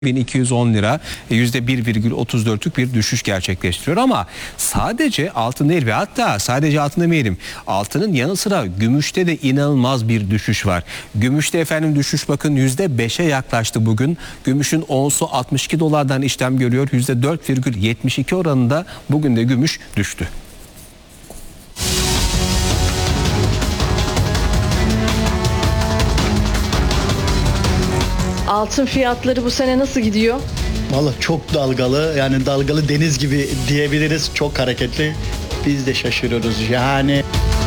1210 lira, %1,34'lük bir düşüş gerçekleştiriyor ama sadece altın değil ve hatta sadece altın demeyelim, altının yanı sıra gümüşte de inanılmaz bir düşüş var. Gümüşte efendim düşüş bakın %5'e yaklaştı bugün. Gümüşün onsu 62 dolardan işlem görüyor, %4,72 oranında bugün de gümüş düştü. Altın fiyatları bu sene nasıl gidiyor? Vallahi çok dalgalı, yani dalgalı deniz gibi diyebiliriz, çok hareketli. Biz de şaşırıyoruz yani.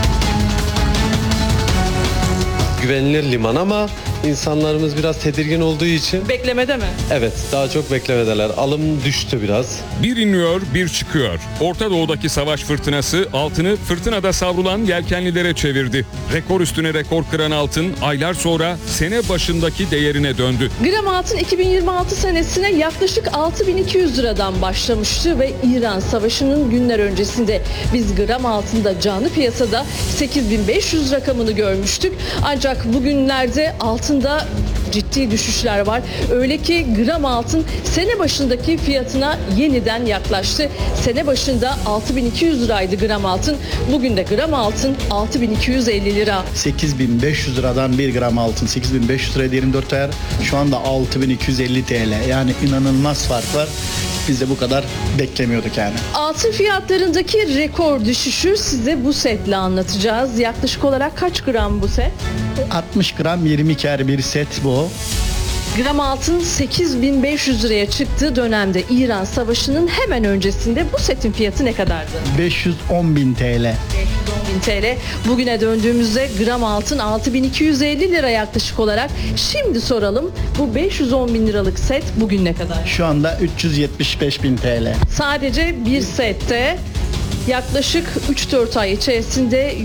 Güvenilir liman ama insanlarımız biraz tedirgin olduğu için. Beklemede mi? Evet, daha çok beklemedeler. Alım düştü biraz. Bir iniyor, bir çıkıyor. Orta Doğu'daki savaş fırtınası altını fırtınada savrulan yelkenlilere çevirdi. Rekor üstüne rekor kıran altın aylar sonra sene başındaki değerine döndü. Gram altın 2026 senesine yaklaşık 6.200 liradan başlamıştı ve İran Savaşı'nın günler öncesinde biz gram altında canlı piyasada 8.500 rakamını görmüştük. Ancak bugünlerde altında ciddi düşüşler var. Öyle ki gram altın sene başındaki fiyatına yeniden yaklaştı. Sene başında 6.200 liraydı gram altın. Bugün de gram altın 6.250 lira. 8.500 liradan 1 gram altın, 8.500 liraya 24 ayar, şu anda 6.250 TL. Yani inanılmaz fark var. Biz de bu kadar beklemiyorduk yani. Altın fiyatlarındaki rekor düşüşü size bu setle anlatacağız. Yaklaşık olarak kaç gram bu set? 60 gram 22'er bir set bu. Gram altın 8.500 liraya çıktığı dönemde İran Savaşı'nın hemen öncesinde bu setin fiyatı ne kadardı? 510.000 TL. 510.000 TL. Bugüne döndüğümüzde gram altın 6.250 lira yaklaşık olarak. Şimdi soralım, bu 510.000 liralık set bugün ne kadar? Şu anda 375.000 TL. Sadece bir sette yaklaşık 3-4 ay içerisinde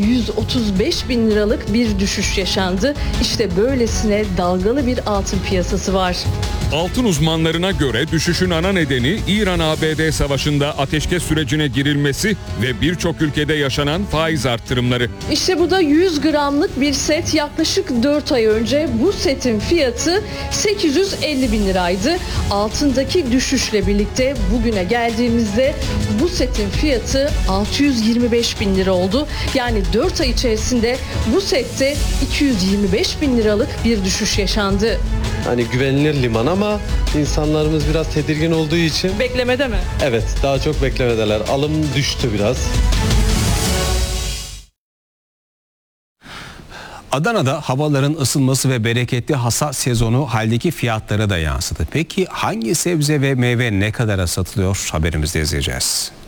135.000 liralık bir düşüş yaşandı. İşte böylesine dalgalı bir altın piyasası var. Altın uzmanlarına göre düşüşün ana nedeni İran-ABD savaşında ateşkes sürecine girilmesi ve birçok ülkede yaşanan faiz arttırımları. İşte bu da 100 gramlık bir set. Yaklaşık 4 ay önce bu setin fiyatı 850.000 liraydı. Altındaki düşüşle birlikte bugüne geldiğimizde bu setin fiyatı 625.000 lira oldu. Yani 4 ay içerisinde bu sette 225.000 liralık bir düşüş yaşandı. Hani güvenilir liman ama insanlarımız biraz tedirgin olduğu için. Beklemede mi? Evet, daha çok beklemedeler. Alım düştü biraz. Adana'da havaların ısınması ve bereketli hasat sezonu haldeki fiyatlara da yansıdı. Peki hangi sebze ve meyve ne kadara satılıyor? Haberimizde izleyeceğiz.